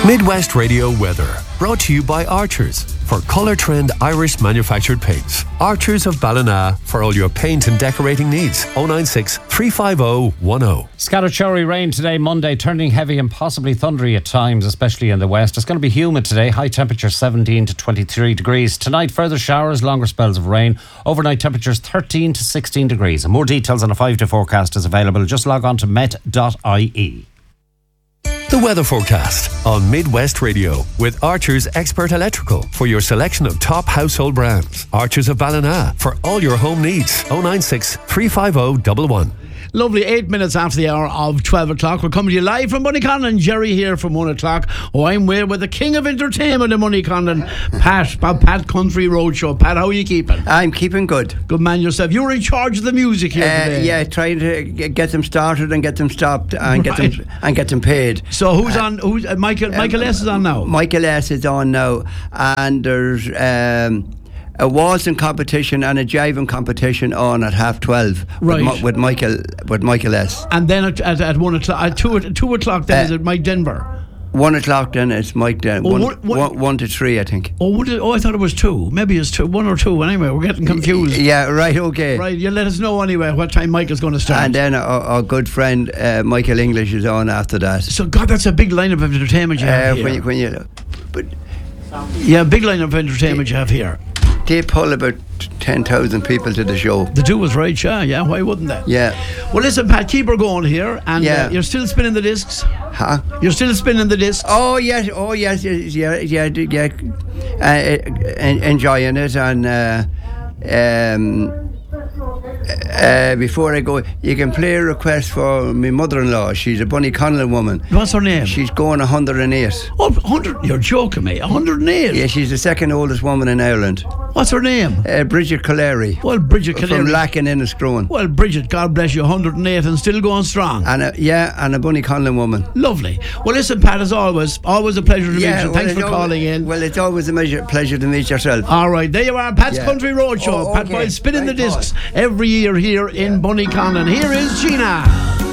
Midwest Radio weather, brought to you by Archers for Colour Trend Irish manufactured paints. Archers of Ballina for all your paint and decorating needs. 096 350 10. Scattered showery rain today, Monday, turning heavy and possibly thundery at times, especially in the west. It's going to be humid today, high temperature 17 to 23 degrees. Tonight, further showers, longer spells of rain. Overnight temperatures 13 to 16 degrees. And more details on a 5-day forecast is available. Just log on to met.ie. The weather forecast on Midwest Radio with Archers Expert Electrical for your selection of top household brands. Archers of Ballina for all your home needs. 096 350 11. Lovely, 8 minutes after the hour of 12 o'clock. We're coming to you live from Moneyconlon. Jerry here from 1 o'clock. Oh, I'm with the king of entertainment in Moneyconlon, Pat Country Roadshow. Pat, how are you keeping? I'm keeping good. Good man yourself. You're in charge of the music here today. Yeah, trying to get them started and get them stopped and get them paid. So who's on? Michael S is on now. Michael S is on now, and there's a waltzing competition and a jiving competition on at 12:30 with Michael S. And then at 1 o'clock, at 2 o'clock, then is it Mike Denver? 1 o'clock then it's Mike Denver. 1 to 3, I think. I thought it was 2. Maybe it's 2, 1 or 2. Anyway, we're getting confused. Yeah, right, okay. Right, you let us know anyway what time Michael's going to start. And then our good friend Michael English is on after that. So, God, that's a big lineup of entertainment you have here. Big lineup of entertainment you have here. They pull about 10,000 people to the show. The do was right, yeah. Why wouldn't they? Yeah. Well, listen, Pat, keep her going here, and you're still spinning the discs. Huh? You're still spinning the discs. Oh yes, yeah. Enjoying it, and before I go, you can play a request for my mother-in-law. She's a Bonnyconlon woman. What's her name? She's going 108. Oh, 100? You're joking me. 108? Yeah, she's the second oldest woman in Ireland. What's her name? Bridget Colery. Well, Bridget Colery. From Lacken in Escrone. Well, Bridget, God bless you, 108 and still going strong. And a Bonnyconlon woman. Lovely. Well, listen, Pat, as always a pleasure to meet you. Thanks for calling in. Well, it's always a pleasure to meet yourself. All right, there you are, Pat's Country Roadshow. Pat Boyle spinning the discs every year here in Bonnyconlon. Here is Gina.